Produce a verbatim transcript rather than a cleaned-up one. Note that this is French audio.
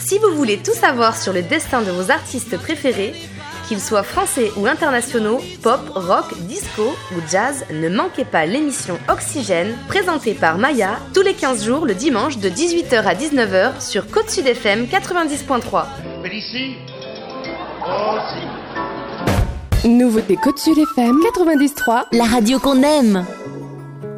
Si vous voulez tout savoir sur le destin de vos artistes préférés, qu'ils soient français ou internationaux, pop, rock, disco ou jazz, ne manquez pas l'émission Oxygène, présentée par Maya, tous les quinze jours le dimanche de dix-huit heures à dix-neuf heures sur Côte Sud F M quatre-vingt-dix point trois. Félicie aussi. Nouveauté Côte Sud F M quatre-vingt-dix point trois, la radio qu'on aime.